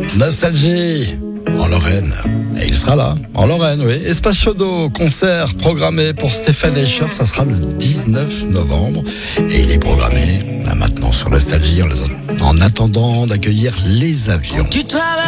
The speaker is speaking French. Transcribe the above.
Nostalgie en Lorraine. Et il sera là, en Lorraine, oui. Espace Chaudeau, concert programmé pour Stéphane Escher, ça sera le 19 novembre. Et il est programmé, là maintenant, sur Nostalgie, en attendant d'accueillir les avions.